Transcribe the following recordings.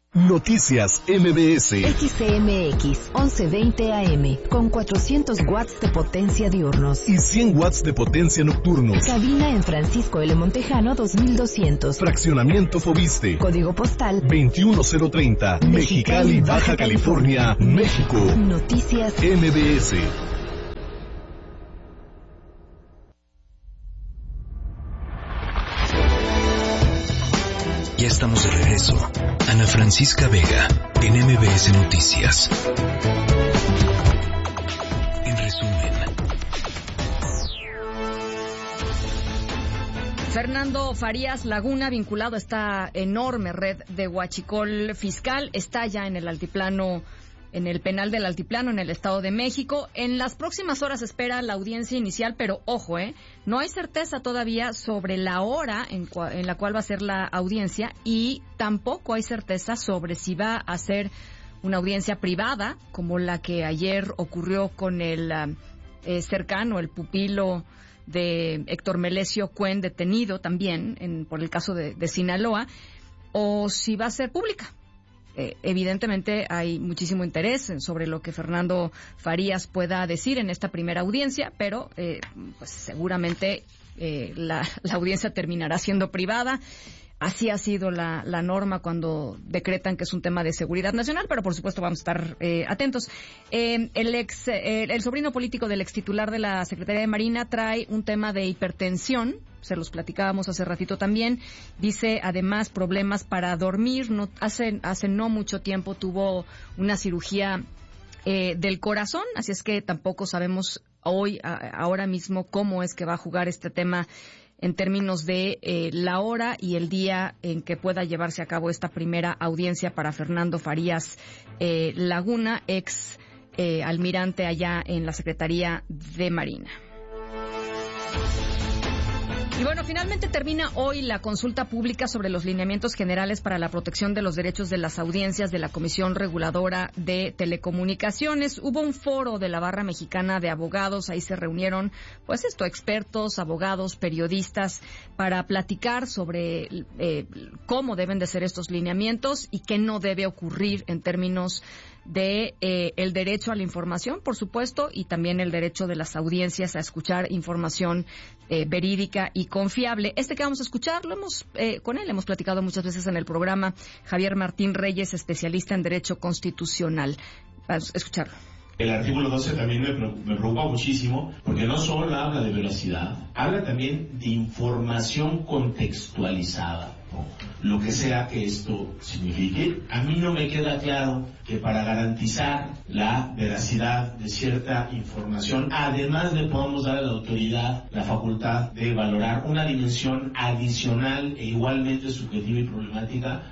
Noticias MBS. XCMX 1120 AM con 400 watts de potencia diurnos y 100 watts de potencia nocturnos. Cabina en Francisco L. Montejano 2200. Fraccionamiento Fobiste. Código postal 21030. Mexicali, Baja California, México. Noticias MBS. Ya estamos de regreso. Ana Francisca Vega, en MBS Noticias. En resumen. Fernando Farías Laguna, vinculado a esta enorme red de huachicol fiscal, está ya en el altiplano, en el penal del Altiplano, en el Estado de México. En las próximas horas espera la audiencia inicial, pero ojo, no hay certeza todavía sobre la hora en la cual va a ser la audiencia, y tampoco hay certeza sobre si va a ser una audiencia privada, como la que ayer ocurrió con el cercano, el pupilo de Héctor Melesio Cuen, detenido también por el caso de Sinaloa, o si va a ser pública. Evidentemente hay muchísimo interés sobre lo que Fernando Farías pueda decir en esta primera audiencia, pero pues seguramente la audiencia terminará siendo privada. Así ha sido la norma cuando decretan que es un tema de seguridad nacional, pero por supuesto vamos a estar atentos. El sobrino político del ex titular de la Secretaría de Marina trae un tema de hipertensión. Se los platicábamos hace ratito también. Dice además problemas para dormir. Hace no mucho tiempo tuvo una cirugía del corazón, así es que tampoco sabemos ahora mismo cómo es que va a jugar este tema en términos de la hora y el día en que pueda llevarse a cabo esta primera audiencia para Fernando Farías Laguna, ex almirante allá en la Secretaría de Marina. Y bueno, finalmente termina hoy la consulta pública sobre los lineamientos generales para la protección de los derechos de las audiencias de la Comisión Reguladora de Telecomunicaciones. Hubo un foro de la Barra Mexicana de Abogados, ahí se reunieron, expertos, abogados, periodistas, para platicar sobre cómo deben de ser estos lineamientos y qué no debe ocurrir en términos de el derecho a la información, por supuesto, y también el derecho de las audiencias a escuchar información verídica y confiable. Este que vamos a escuchar, con él hemos platicado muchas veces en el programa, Javier Martín Reyes, especialista en Derecho Constitucional. Vamos a escucharlo. El artículo 12 también me preocupa muchísimo, porque no solo habla de veracidad, habla también de información contextualizada, ¿no? Lo que sea que esto signifique. A mí no me queda claro que para garantizar la veracidad de cierta información, además le podamos dar a la autoridad la facultad de valorar una dimensión adicional e igualmente subjetiva y problemática.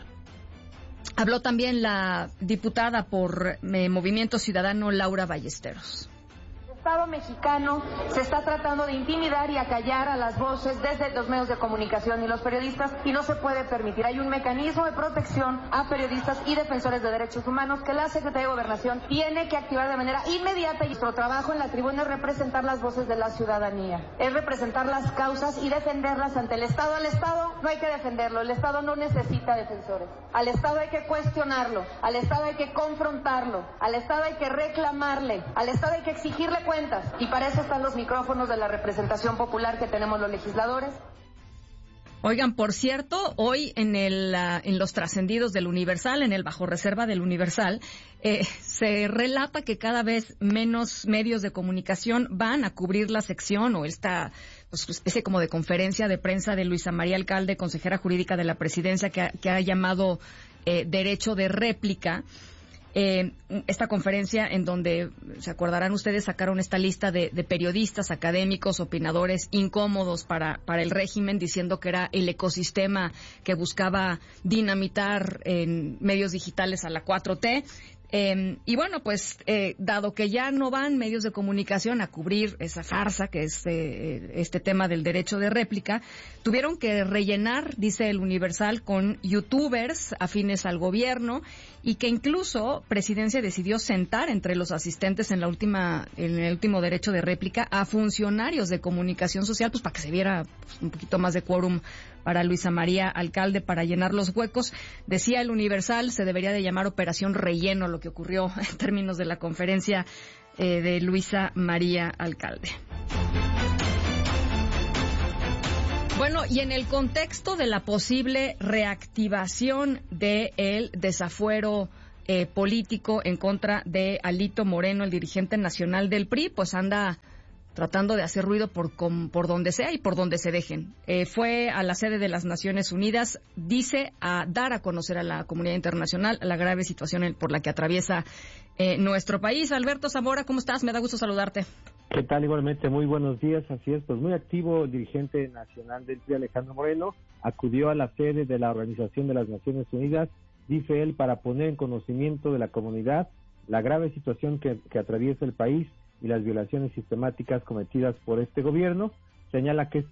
Habló también la diputada por Movimiento Ciudadano, Laura Ballesteros. El Estado mexicano se está tratando de intimidar y acallar a las voces desde los medios de comunicación y los periodistas, y no se puede permitir. Hay un mecanismo de protección a periodistas y defensores de derechos humanos que la Secretaría de Gobernación tiene que activar de manera inmediata, y nuestro trabajo en la tribuna es representar las voces de la ciudadanía, es representar las causas y defenderlas ante el Estado. Al Estado no hay que defenderlo, el Estado no necesita defensores. Al Estado hay que cuestionarlo, al Estado hay que confrontarlo, al Estado hay que reclamarle, al Estado hay que exigirle cuentas, y para eso están los micrófonos de la representación popular que tenemos los legisladores. Oigan, por cierto, hoy en los trascendidos del Universal, en el bajo reserva del Universal, se relata que cada vez menos medios de comunicación van a cubrir la sección o esta especie como de conferencia de prensa de Luisa María Alcalde, consejera jurídica de la Presidencia, que ha llamado derecho de réplica. Esta conferencia en donde, se acordarán ustedes, sacaron esta lista de periodistas, académicos, opinadores incómodos para el régimen, diciendo que era el ecosistema que buscaba dinamitar en medios digitales a la 4T. Y bueno, pues dado que ya no van medios de comunicación a cubrir esa farsa que es este tema del derecho de réplica, tuvieron que rellenar, dice el Universal, con youtubers afines al gobierno, y que incluso Presidencia decidió sentar entre los asistentes en el último derecho de réplica a funcionarios de comunicación social, pues para que se viera un poquito más de quórum para Luisa María Alcalde para llenar los huecos. Decía el Universal, se debería de llamar Operación Relleno lo que ocurrió en términos de la conferencia de Luisa María Alcalde. Bueno, y en el contexto de la posible reactivación del desafuero político en contra de Alito Moreno, el dirigente nacional del PRI, pues anda tratando de hacer ruido por donde sea y por donde se dejen. Fue a la sede de las Naciones Unidas, dice, a dar a conocer a la comunidad internacional la grave situación por la que atraviesa nuestro país. Alberto Zamora, ¿cómo estás? Me da gusto saludarte. ¿Qué tal? Igualmente, muy buenos días. Así es, pues muy activo el dirigente nacional del PRI, Alejandro Moreno, acudió a la sede de la Organización de las Naciones Unidas, dice él, para poner en conocimiento de la comunidad la grave situación que atraviesa el país y las violaciones sistemáticas cometidas por este gobierno. Señala que